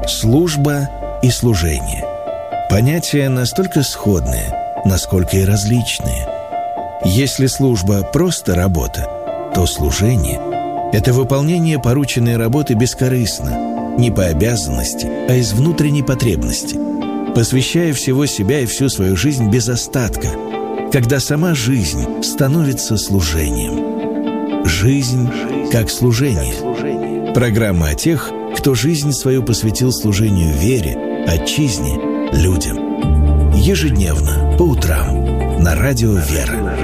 Служба и служение. Понятия настолько сходные, насколько и различные. Если служба – просто работа, то служение – это выполнение порученной работы бескорыстно, не по обязанности, а из внутренней потребности, посвящая всего себя и всю свою жизнь без остатка, когда сама жизнь становится служением. Жизнь как служение. Программа о тех, кто жизнь свою посвятил служению вере, отчизне, людям. Ежедневно, по утрам, на радио «Вера».